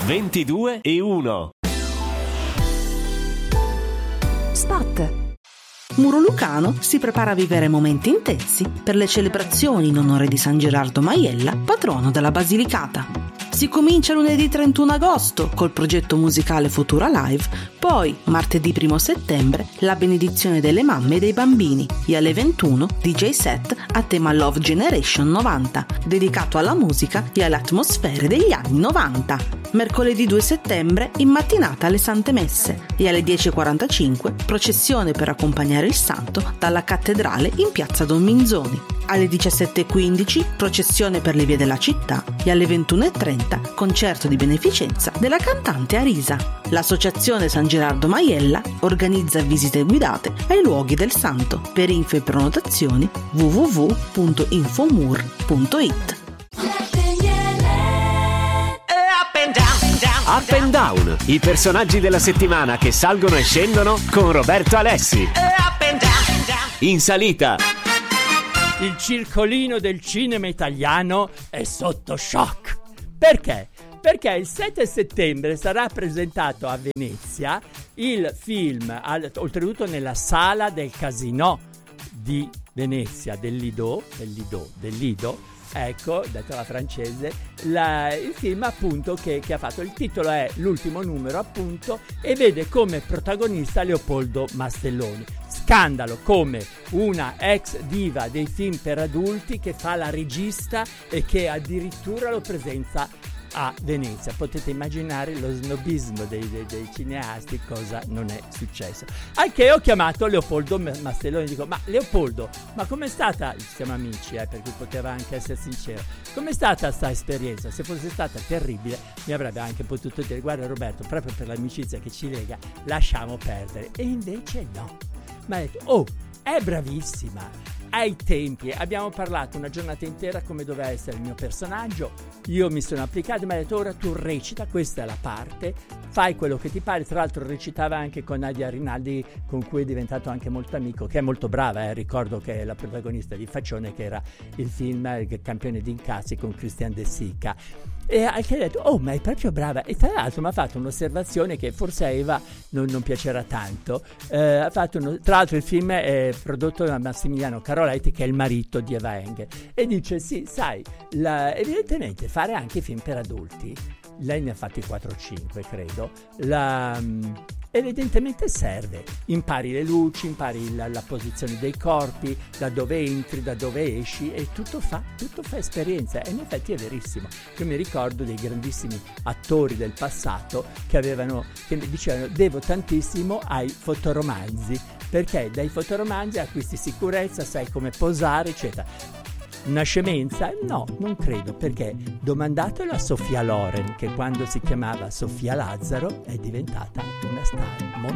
22:01. Spot. Muro Lucano si prepara a vivere momenti intensi per le celebrazioni in onore di San Gerardo Majella, patrono della Basilicata. Si comincia lunedì 31 agosto col progetto musicale Futura Live, poi martedì 1 settembre la benedizione delle mamme e dei bambini e alle 21 DJ set a tema Love Generation 90, dedicato alla musica e alle atmosfere degli anni 90. Mercoledì 2 settembre in mattinata alle Sante Messe e alle 10:45 processione per accompagnare il santo dalla cattedrale in piazza Don Minzoni. Alle 17:15 processione per le vie della città e alle 21:30 concerto di beneficenza della cantante Arisa. L'associazione San Gerardo Majella organizza visite guidate ai luoghi del santo. Per info e prenotazioni www.infomur.it. Up and Down, i personaggi della settimana che salgono e scendono con Roberto Alessi. In salita. Il circolino del cinema italiano è sotto shock. Perché? Perché il 7 settembre sarà presentato a Venezia il film, oltretutto nella sala del Casino di Venezia, del Lido, ecco, detto alla francese, il film appunto che ha fatto. Il titolo è L'ultimo numero appunto e vede come protagonista Leopoldo Mastelloni. Scandalo come una ex diva dei film per adulti che fa la regista e che addirittura lo presenta a Venezia. Potete immaginare lo snobismo dei cineasti, cosa non è successo. Anche ho chiamato Leopoldo Mastelloni e dico: ma Leopoldo, ma com'è stata, siamo amici per cui poteva anche essere sincero, com'è stata sta esperienza? Se fosse stata terribile mi avrebbe anche potuto dire: guarda Roberto, proprio per l'amicizia che ci lega lasciamo perdere. E invece no, mi ha detto: oh, è bravissima. Ai tempi abbiamo parlato una giornata intera come doveva essere il mio personaggio, io mi sono applicato e mi ha detto: ora tu recita, questa è la parte, fai quello che ti pare. Tra l'altro recitava anche con Nadia Rinaldi, con cui è diventato anche molto amico, che è molto brava, ricordo che è la protagonista di Faccione, che era il film Il campione di incassi con Christian De Sica. E anche ha detto: oh, ma è proprio brava. E tra l'altro mi ha fatto un'osservazione che forse a Eva non piacerà tanto. Tra l'altro il film è prodotto da Massimiliano Caroletti, che è il marito di Eva Eng, e dice: sì, sai, evidentemente fare anche film per adulti, lei ne ha fatti 4-5 credo, evidentemente serve, impari le luci, impari la posizione dei corpi, da dove entri, da dove esci, e tutto fa esperienza. E in effetti è verissimo. Io mi ricordo dei grandissimi attori del passato che mi dicevano: devo tantissimo ai fotoromanzi, perché dai fotoromanzi acquisti sicurezza, sai come posare, eccetera. Una scemenza? No, non credo, perché domandatelo a Sofia Loren, che quando si chiamava Sofia Lazzaro è diventata una star mondiale.